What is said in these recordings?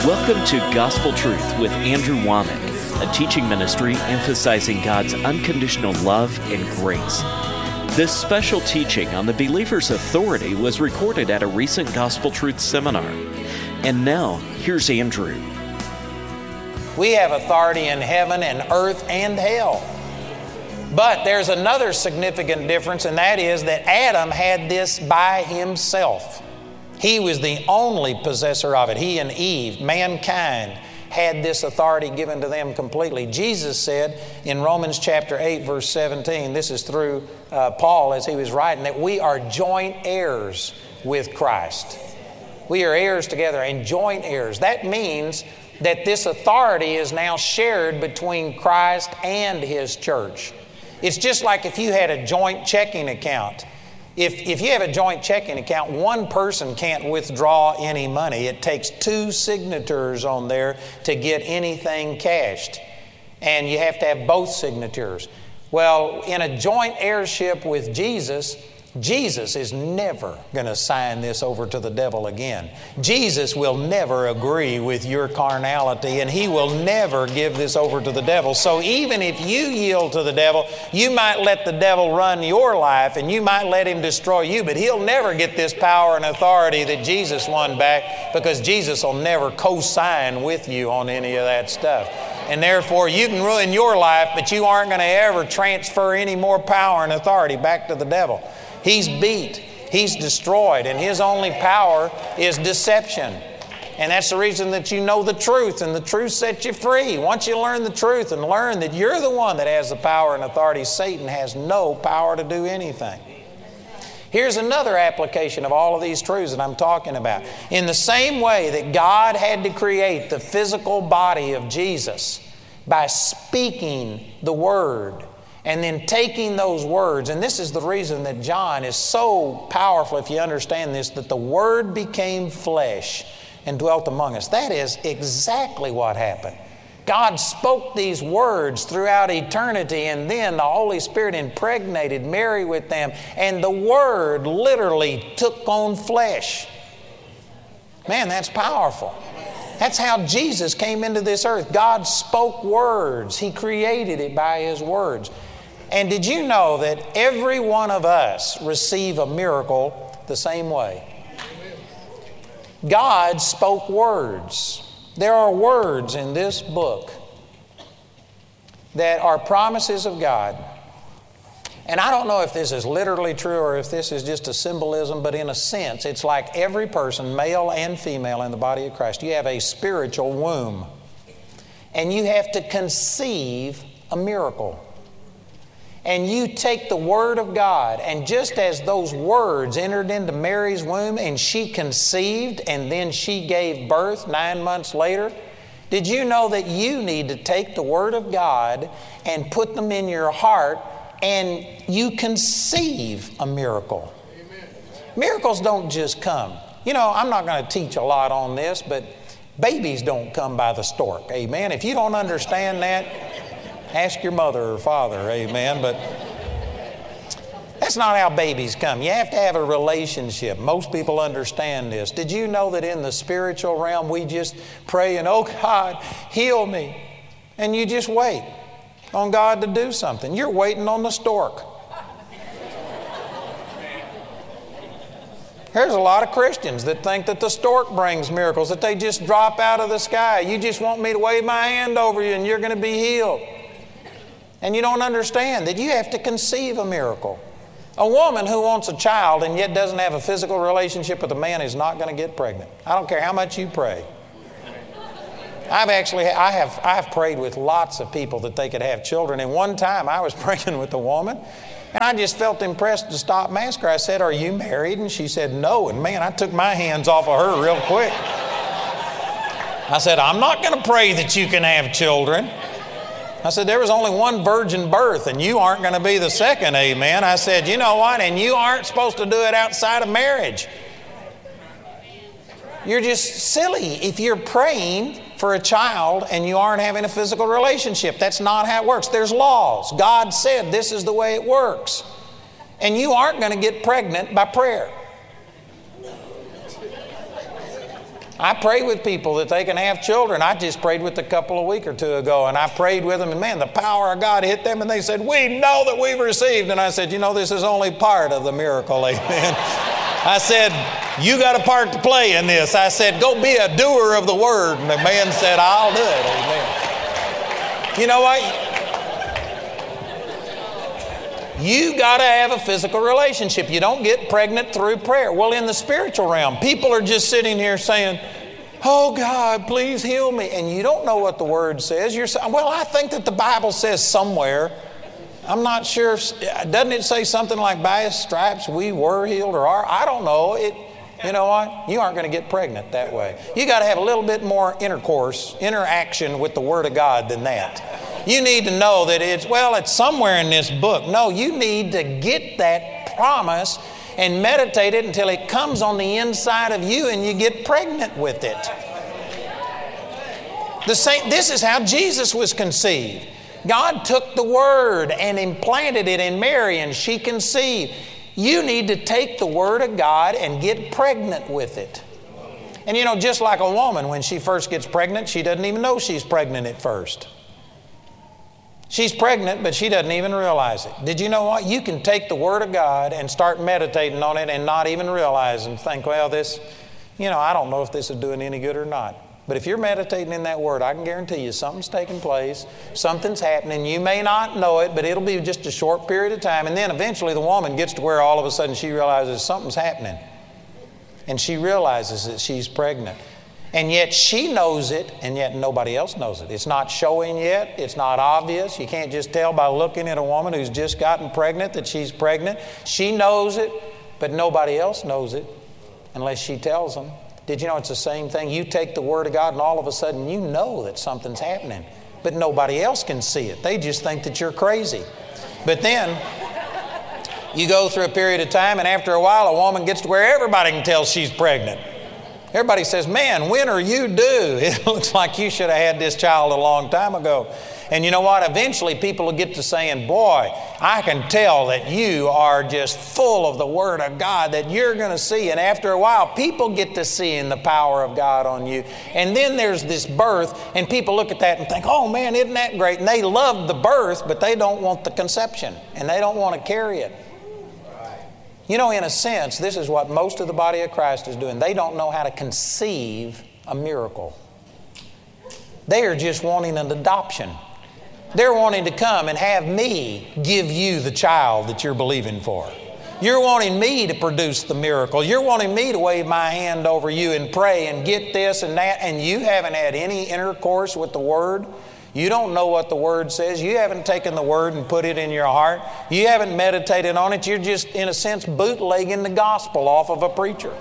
Welcome to Gospel Truth with Andrew Womack, a teaching ministry emphasizing God's unconditional love and grace. This special teaching on the believer's authority was recorded at a recent Gospel Truth seminar. And now, here's Andrew. We have authority in heaven and earth and hell. But there's another significant difference, and that is that Adam had this by himself. He was the only possessor of it. He and Eve, mankind, had this authority given to them completely. Jesus said in Romans chapter 8, verse 17, this is through Paul as he was writing, that we are joint heirs with Christ. We are heirs together and joint heirs. That means that this authority is now shared between Christ and His church. It's just like if you had a joint checking account. If you have a joint checking account, one person can't withdraw any money. It takes two signatures on there to get anything cashed. And you have to have both signatures. Well, in a joint heirship with Jesus, Jesus is never going to sign this over to the devil again. Jesus will never agree with your carnality, and He will never give this over to the devil. So even if you yield to the devil, you might let the devil run your life and you might let him destroy you, but he'll never get this power and authority that Jesus won back, because Jesus will never co-sign with you on any of that stuff. And therefore, you can ruin your life, but you aren't going to ever transfer any more power and authority back to the devil. He's beat, He's destroyed, and His only power is deception. And that's the reason that you know the truth, and the truth sets you free. Once you learn the truth and learn that you're the one that has the power and authority, Satan has no power to do anything. Here's another application of all of these truths that I'm talking about. In the same way that God had to create the physical body of Jesus by speaking the Word, and then taking those words, and this is the reason that John is so powerful, if you understand this, that the Word became flesh and dwelt among us. That is exactly what happened. God spoke these words throughout eternity, and then the Holy Spirit impregnated Mary with them, and the Word literally took on flesh. Man, that's powerful. That's how Jesus came into this earth. God spoke words. He created it by His words. And did you know that every one of us receive a miracle the same way? God spoke words. There are words in this book that are promises of God. And I don't know if this is literally true or if this is just a symbolism, but in a sense, it's like every person, male and female in the body of Christ, you have a spiritual womb. And you have to conceive a miracle. And you take the Word of God, and just as those words entered into Mary's womb and she conceived and then she gave birth 9 months later, did you know that you need to take the Word of God and put them in your heart and you conceive a miracle? Amen. Miracles don't just come. You know, I'm not going to teach a lot on this, but babies don't come by the stork. Amen. If you don't understand that, ask your mother or father, amen. But that's not how babies come. You have to have a relationship. Most people understand this. Did you know that in the spiritual realm, we just pray and, oh God, heal me. And you just wait on God to do something. You're waiting on the stork. There's a lot of Christians that think that the stork brings miracles, that they just drop out of the sky. You just want me to wave my hand over you and you're going to be healed. And you don't understand that you have to conceive a miracle. A woman who wants a child and yet doesn't have a physical relationship with a man is not going to get pregnant. I don't care how much you pray. I have prayed with lots of people that they could have children. And one time I was praying with a woman, and I just felt impressed to stop and ask her. I said, "Are you married?" And she said, "No." And man, I took my hands off of her real quick. I said, "I'm not going to pray that you can have children." I said, "There was only one virgin birth, and you aren't going to be the second, amen." I said, "You know what? And you aren't supposed to do it outside of marriage. You're just silly if you're praying for a child and you aren't having a physical relationship. That's not how it works. There's laws. God said this is the way it works. And you aren't going to get pregnant by prayer. I pray with people that they can have children. I just prayed with a couple a week or two ago, and I prayed with them, and man, the power of God hit them, and they said, we know that we've received. And I said, this is only part of the miracle, amen. I said, you got a part to play in this. I said, go be a doer of the word. And the man said, I'll do it, amen. You know what? You got to have a physical relationship. You don't get pregnant through prayer. Well, in the spiritual realm, people are just sitting here saying, oh God, please heal me. And you don't know what the Word says. You're saying, well, I think that the Bible says somewhere. I'm not sure. Doesn't it say something like by His stripes we were healed or are? I don't know. You know what? You aren't going to get pregnant that way. You got to have a little bit more interaction with the Word of God than that. You need to know that it's somewhere in this book. No, you need to get that promise and meditate it until it comes on the inside of you and you get pregnant with it. This is how Jesus was conceived. God took the Word and implanted it in Mary, and she conceived. You need to take the Word of God and get pregnant with it. And just like a woman, when she first gets pregnant, she doesn't even know she's pregnant at first. She's pregnant, but she doesn't even realize it. Did you know what? You can take the Word of God and start meditating on it and not even realize and think, well, I don't know if this is doing any good or not. But if you're meditating in that Word, I can guarantee you something's taking place, something's happening. You may not know it, but it'll be just a short period of time. And then eventually the woman gets to where all of a sudden she realizes something's happening. And she realizes that she's pregnant. And yet she knows it, and yet nobody else knows it. It's not showing yet. It's not obvious. You can't just tell by looking at a woman who's just gotten pregnant that she's pregnant. She knows it, but nobody else knows it unless she tells them. Did you know it's the same thing? You take the Word of God and all of a sudden you know that something's happening, but nobody else can see it. They just think that you're crazy. But then you go through a period of time, and after a while a woman gets to where everybody can tell she's pregnant. Everybody says, man, when are you due? It looks like you should have had this child a long time ago. And you know what? Eventually people will get to saying, boy, I can tell that you are just full of the Word of God, that you're going to see. And after a while, people get to seeing the power of God on you. And then there's this birth, and people look at that and think, oh man, isn't that great? And they love the birth, but they don't want the conception, and they don't want to carry it. In a sense, this is what most of the body of Christ is doing. They don't know how to conceive a miracle. They are just wanting an adoption. They're wanting to come and have me give you the child that you're believing for. You're wanting me to produce the miracle. You're wanting me to wave my hand over you and pray and get this and that, and you haven't had any intercourse with the Word. You don't know what the Word says. You haven't taken the Word and put it in your heart. You haven't meditated on it. You're just, in a sense, bootlegging the gospel off of a preacher.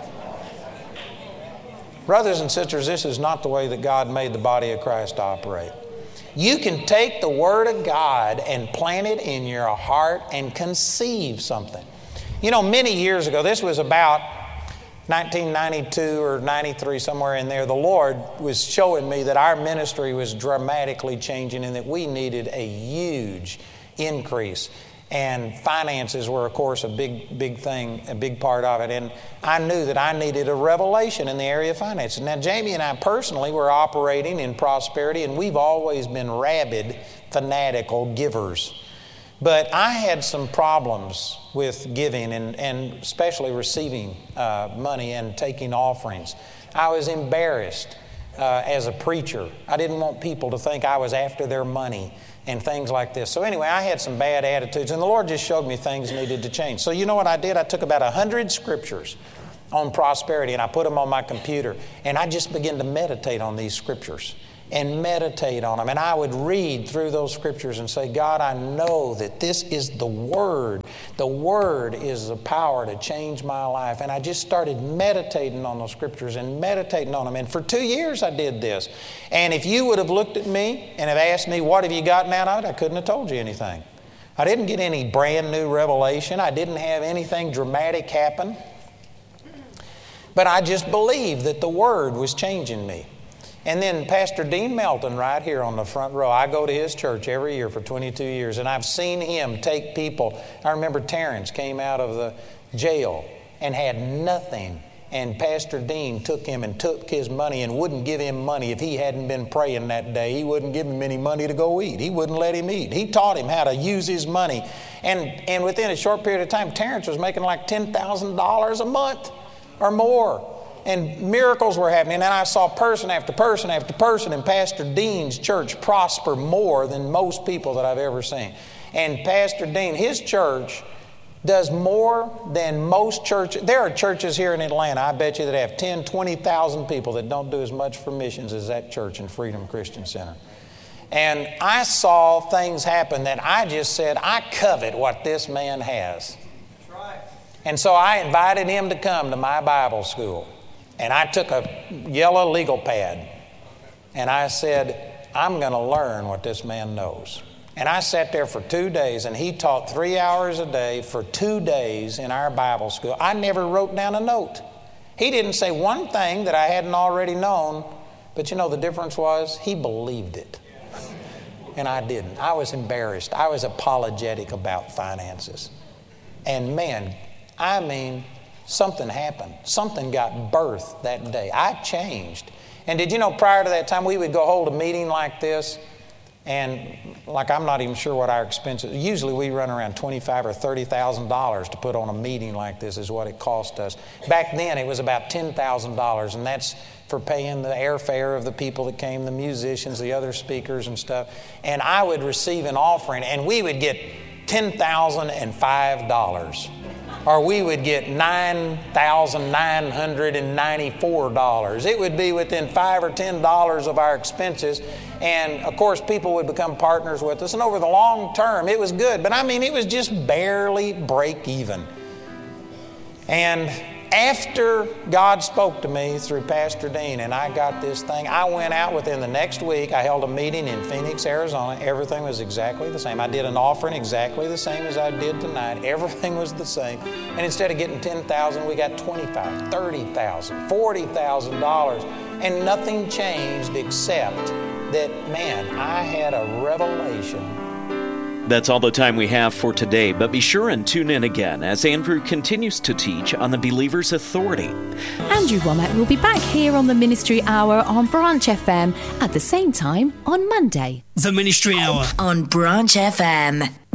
Brothers and sisters, this is not the way that God made the body of Christ to operate. You can take the Word of God and plant it in your heart and conceive something. Many years ago, this was about 1992 or 93, somewhere in there, the Lord was showing me that our ministry was dramatically changing and that we needed a huge increase. And finances were, of course, a big thing, a big part of it. And I knew that I needed a revelation in the area of finances. Now, Jamie and I personally were operating in prosperity, and we've always been rabid, fanatical givers. But I had some problems with giving and especially receiving money and taking offerings. I was embarrassed as a preacher. I didn't want people to think I was after their money and things like this. So anyway, I had some bad attitudes, and the Lord just showed me things needed to change. So you know what I did? I took about 100 scriptures on prosperity, and I put them on my computer, and I just began to meditate on these scriptures and meditate on them. And I would read through those scriptures and say, God, I know that this is the Word. The Word is the power to change my life. And I just started meditating on those scriptures and meditating on them. And for 2 years I did this. And if you would have looked at me and have asked me, what have you gotten out of it? I couldn't have told you anything. I didn't get any brand new revelation. I didn't have anything dramatic happen. But I just believed that the Word was changing me. And then Pastor Dean Melton right here on the front row, I go to his church every year for 22 years, and I've seen him take people. I remember Terrence came out of the jail and had nothing, And Pastor Dean took him and took his money and wouldn't give him money if he hadn't been praying that day. He wouldn't give him any money to go eat. He wouldn't let him eat. He taught him how to use his money. And within a short period of time, Terrence was making like $10,000 a month or more. And miracles were happening. And I saw person after person after person in Pastor Dean's church prosper more than most people that I've ever seen. And Pastor Dean, his church does more than most churches. There are churches here in Atlanta, I bet you, that have 10, 20,000 people that don't do as much for missions as that church in Freedom Christian Center. And I saw things happen that I just said, I covet what this man has. That's right. And so I invited him to come to my Bible school. And I took a yellow legal pad. And I said, I'm going to learn what this man knows. And I sat there for 2 days, and he taught 3 hours a day for 2 days in our Bible school. I never wrote down a note. He didn't say one thing that I hadn't already known, but you know the difference was he believed it. And I didn't. I was embarrassed. I was apologetic about finances. And man, I mean, something happened. Something got birthed that day. I changed. And did you know prior to that time we would go hold a meeting like this? And like I'm not even sure what our expenses. Usually we run around $25,000 or $30,000 to put on a meeting like this is what it cost us. Back then it was about $10,000, and that's for paying the airfare of the people that came, the musicians, the other speakers and stuff. And I would receive an offering, and we would get $10,005. Or we would get $9,994. It would be within $5 or $10 of our expenses. And of course, people would become partners with us. And over the long term, it was good. But I mean, it was just barely break even. And after God spoke to me through Pastor Dean and I got this thing, I went out within the next week. I held a meeting in Phoenix, Arizona. Everything was exactly the same. I did an offering exactly the same as I did tonight. Everything was the same. And instead of getting $10,000, we got $25,000, $30,000, $40,000. And nothing changed except that, man, I had a revelation. That's all the time we have for today, but be sure and tune in again as Andrew continues to teach on the believer's authority. Andrew Womack will be back here on the Ministry Hour on Branch FM at the same time on Monday. The Ministry Hour on Branch FM.